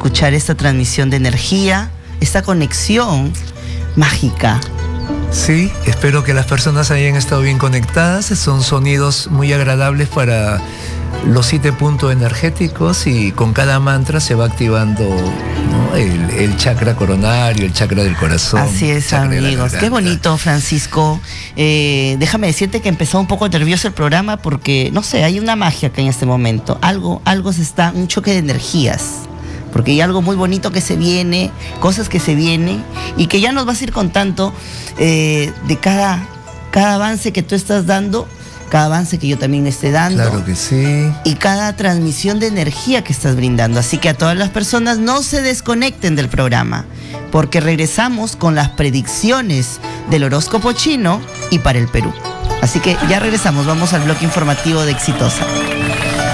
escuchar esta transmisión de energía, esta conexión mágica. Sí, espero que las personas hayan estado bien conectadas. Son sonidos muy agradables para los 7 puntos energéticos y con cada mantra se va activando, ¿no?, el chakra coronario, el chakra del corazón. Así es, amigos. Qué bonito, Francisco. Déjame decirte que empezó un poco nervioso el programa porque, no sé, hay una magia acá en este momento. Algo un choque de energías. Porque hay algo muy bonito que se viene, cosas que se vienen y que ya nos vas a ir contando de cada avance que tú estás dando, cada avance que yo también esté dando. Claro que sí. Y cada transmisión de energía que estás brindando. Así que a todas las personas no se desconecten del programa, porque regresamos con las predicciones del horóscopo chino y para el Perú. Así que ya regresamos, vamos al bloque informativo de Exitosa.